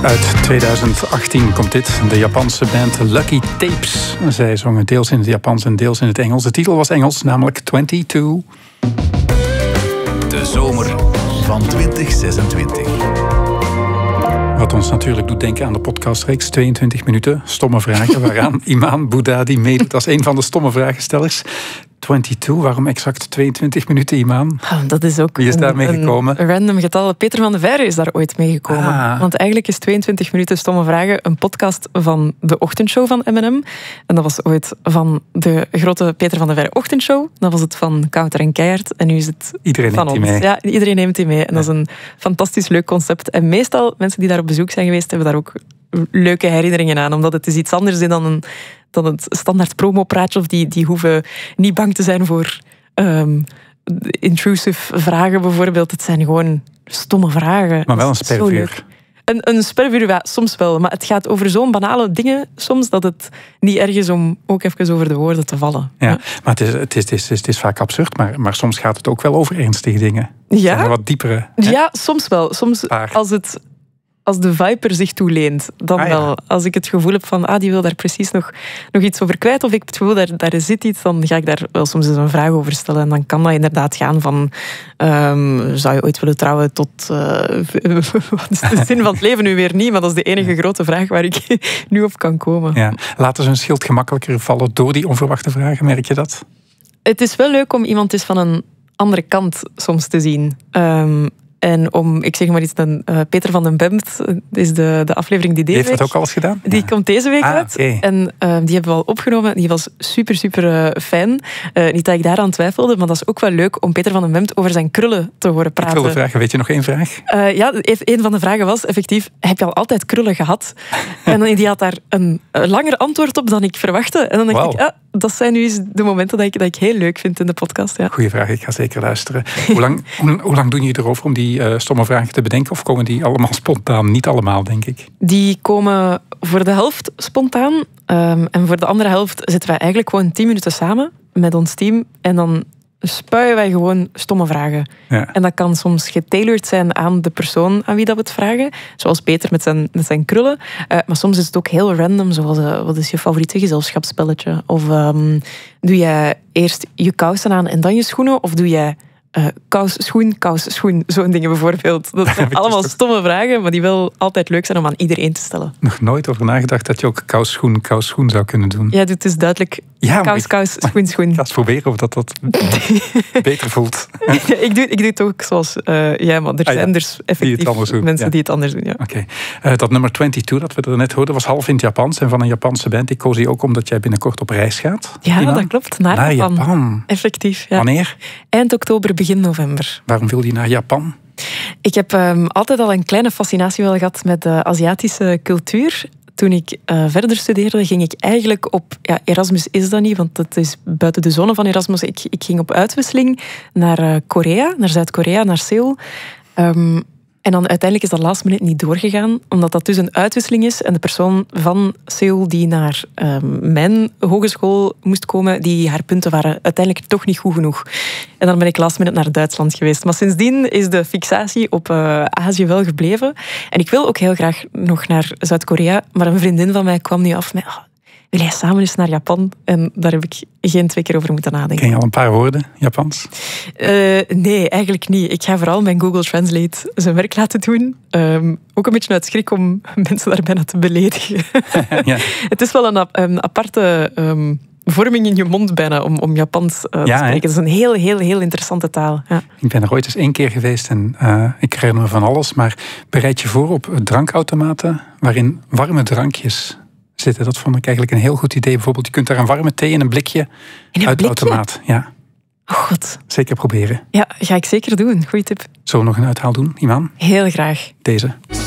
Uit 2018 komt dit, de Japanse band Lucky Tapes. Zij zongen deels in het Japans en deels in het Engels. De titel was Engels, namelijk 22. De zomer van 2026. Wat ons natuurlijk doet denken aan de podcastreeks 22 minuten stomme vragen, waaraan Iman Boudadi meedoet als een van de stomme vragenstellers. 22, waarom exact 22 minuten, Iman? Dat is ook Wie is daarmee gekomen? Een random getal. Peter van de Veire is daar ooit mee gekomen. Want eigenlijk is 22 minuten stomme vragen een podcast van de ochtendshow van M&M. En dat was ooit van de grote Peter van de Veire ochtendshow. Dat was het van Kouter en Keijert. En nu is het iedereen van neemt ons. die mee. Ja, iedereen neemt die mee. En dat is een fantastisch leuk concept. En meestal, mensen die daar op bezoek zijn geweest, hebben daar ook leuke herinneringen aan. Omdat het is iets anders dan het standaard promopraatje. Of die hoeven niet bang te zijn voor intrusive vragen bijvoorbeeld. Het zijn gewoon stomme vragen. Maar wel een spervuur. Een spervuur, ja, soms wel. Maar het gaat over zo'n banale dingen soms dat het niet erg is om ook even over de woorden te vallen. Ja, maar het is vaak absurd, maar soms gaat het ook wel over ernstige dingen. Ja? Zijn wat diepere. Ja, soms wel. Soms als de vibe er zich toe leent, dan wel. Als ik het gevoel heb van, die wil daar precies nog iets over kwijt, of ik het gevoel, daar zit iets, dan ga ik daar wel soms eens een vraag over stellen. En dan kan dat inderdaad gaan van, zou je ooit willen trouwen tot... wat is de zin van het leven nu weer niet? Maar dat is de enige grote vraag waar ik nu op kan komen. Ja. Laten ze een schild gemakkelijker vallen door die onverwachte vragen, merk je dat? Het is wel leuk om iemand eens van een andere kant soms te zien. En ik zeg maar iets, dan Peter van den Bemt is de aflevering die deze week... Heeft dat ook alles gedaan? Die komt deze week uit. Okay. En die hebben we al opgenomen. Die was super, super fijn. Niet dat ik daaraan twijfelde, maar dat is ook wel leuk om Peter van den Bemt over zijn krullen te horen praten. Ik wilde vragen, weet je nog één vraag? Een van de vragen was effectief, heb je al altijd krullen gehad? En die had daar een langer antwoord op dan ik verwachtte. En dan dacht ik, dat zijn nu eens de momenten dat ik heel leuk vind in de podcast. Ja. Goeie vraag, ik ga zeker luisteren. Hoe lang doe je erover om die stomme vragen te bedenken? Of komen die allemaal spontaan? Niet allemaal, denk ik. Die komen voor de helft spontaan. En voor de andere helft zitten wij eigenlijk gewoon 10 minuten samen met ons team. En dan spuien wij gewoon stomme vragen. Ja. En dat kan soms getailored zijn aan de persoon aan wie dat we het vragen. Zoals Peter met zijn krullen. Maar soms is het ook heel random. Zoals, wat is je favoriete gezelschapsspelletje? Of doe jij eerst je kousen aan en dan je schoenen? Of doe jij kous, schoen? Zo'n dingen bijvoorbeeld. Dat zijn allemaal stomme vragen, maar die wel altijd leuk zijn om aan iedereen te stellen. Nog nooit over nagedacht dat je ook kous, schoen zou kunnen doen. Ja, dit is duidelijk kous, schoen. Ik ga eens proberen of dat beter voelt. Ja, ik doe het ook zoals jij, maar er zijn dus effectief mensen die het anders doen. Ja. Oké. Dat nummer 22 dat we er net hoorden was half in het Japans en van een Japanse band. Ik koos die ook omdat jij binnenkort op reis gaat. Ja, dat klopt. Naar Japan. Effectief. Ja. Wanneer? Eind oktober, begin november. Waarom wil je naar Japan? Ik heb altijd al een kleine fascinatie wel gehad met de Aziatische cultuur. Toen ik verder studeerde, ging ik eigenlijk op... Ja, Erasmus is dat niet, want dat is buiten de zone van Erasmus. Ik ging op uitwisseling naar Korea, naar Zuid-Korea, naar Seoul. En dan uiteindelijk is dat last minute niet doorgegaan, omdat dat dus een uitwisseling is. En de persoon van Seoul die naar mijn hogeschool moest komen, haar punten waren uiteindelijk toch niet goed genoeg. En dan ben ik last minute naar Duitsland geweest. Maar sindsdien is de fixatie op Azië wel gebleven. En ik wil ook heel graag nog naar Zuid-Korea, maar een vriendin van mij kwam nu af met... wil jij samen eens naar Japan? En daar heb ik geen 2 keer over moeten nadenken. Ken je al een paar woorden Japans? Nee, eigenlijk niet. Ik ga vooral mijn Google Translate zijn werk laten doen. Ook een beetje uit schrik om mensen daar bijna te beledigen. Ja. Het is wel een aparte vorming in je mond bijna om Japans te spreken. Het is een heel, heel, heel interessante taal. Ja. Ik ben er ooit eens 1 keer geweest en ik herinner me van alles. Maar bereid je voor op drankautomaten waarin warme drankjes zitten. Dat vond ik eigenlijk een heel goed idee. Bijvoorbeeld, je kunt daar een warme thee in een blikje uit de automaat. Ja. Oh god. Zeker proberen. Ja, ga ik zeker doen. Goeie tip. Zullen we nog een uithaal doen, Iman? Heel graag. Deze.